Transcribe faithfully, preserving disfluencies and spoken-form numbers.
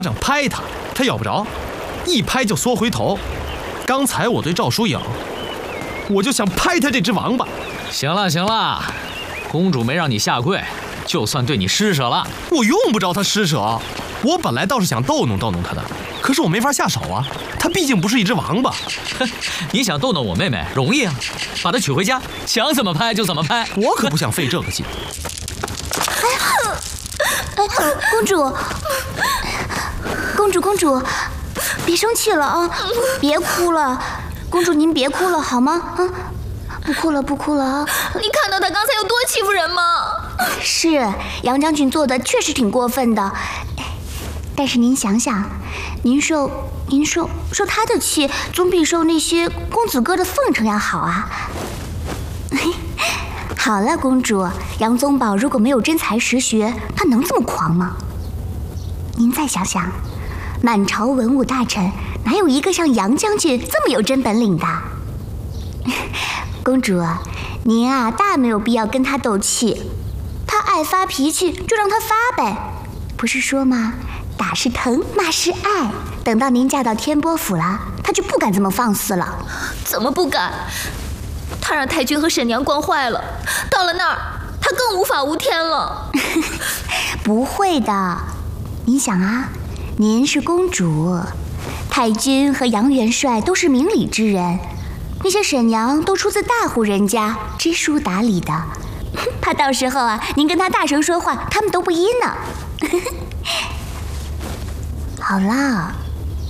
掌拍他，他咬不着，一拍就缩回头。刚才我对赵叔影，我就想拍他这只王八。 行了行了，公主没让你下跪，就算对你施舍了。 我用不着她施舍，我本来倒是想逗弄逗弄她的，可是我没法下手啊，她毕竟不是一只王八。 你想逗弄我妹妹容易啊，把她娶回家，想怎么拍就怎么拍。 我可不想费这个劲。 哎，公主，公主，公主，别生气了啊，别哭了，公主您别哭了好吗？啊，不哭了，不哭了啊！ 你看到他刚才有多欺负人吗？ 是，杨将军做的确实挺过分的，但是您想想，您受您受受他的气，总比受那些公子哥的奉承要好啊。好了，公主，杨宗保如果没有真才实学，他能这么狂吗？您再想想，满朝文武大臣哪有一个像杨将军这么有真本领的？公主，您啊，大没有必要跟他斗气。他爱发脾气，就让他发呗。不是说吗？打是疼，骂是爱。等到您嫁到天波府了，他就不敢这么放肆了。 怎么不敢？他让太君和沈娘惯坏了，到了那儿，他更无法无天了。 不会的，你想啊，您是公主，太君和杨元帅都是明理之人，那些沈娘都出自大户人家，知书达理的。怕到时候啊，您跟他大声说话，他们都不依呢。好了，